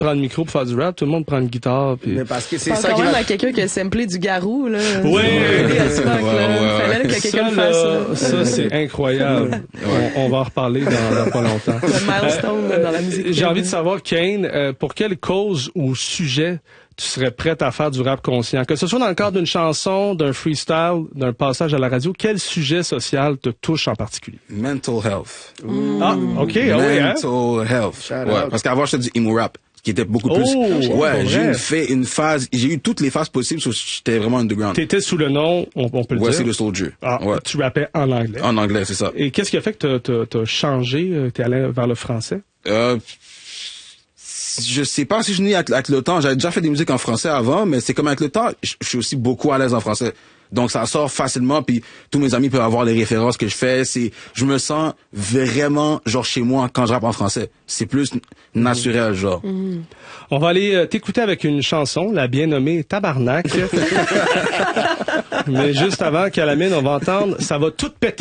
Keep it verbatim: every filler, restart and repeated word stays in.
prend le micro pour faire du rap, tout le monde prend une guitare. Puis... Mais parce que c'est Pense ça quand qui même va... à quelqu'un qui a samplé du Garou, là. Oui! Ouais, à ce moment, Ouais, là. ouais, ouais. Fallait que quelqu'un Ça, le fasse, là, là. ça, c'est incroyable. on, on va en reparler dans, dans pas longtemps. Le milestone, là, dans la musique. J'ai envie de savoir, Kane, euh, pour quelle cause ou sujet tu serais prête à faire du rap conscient? Que ce soit dans le cadre d'une chanson, d'un freestyle, d'un passage à la radio, quel sujet social te touche en particulier? Mental health. Ah, OK, ah oui, hein? Mental health. Shout Ouais, out. parce qu'avant, j'étais du emo rap, qui était beaucoup plus... Oh, ouais, pour j'ai eu vrai? une, fait, une phase... J'ai eu toutes les phases possibles, so j'étais vraiment underground. T'étais sous le nom, on, on peut le Ouais, dire. c'est le Soldier. Ah, Ouais. tu rappais en anglais. En anglais, c'est ça. Et qu'est-ce qui a fait que t'as, t'as, t'as changé, euh, t'es allé vers le français? Euh, je sais pas si je n'ai avec, avec le temps. J'avais déjà fait des musiques en français avant, mais c'est comme avec le temps, je, je suis aussi beaucoup à l'aise en français. Donc ça sort facilement, puis tous mes amis peuvent avoir les références que je fais. C'est, je me sens vraiment genre chez moi quand je rappe en français. C'est plus naturel, genre. Mm. On va aller euh, t'écouter avec une chanson, la bien nommée Tabarnak. Mais juste avant qu'à la mine, on va entendre « Ça va tout péter ».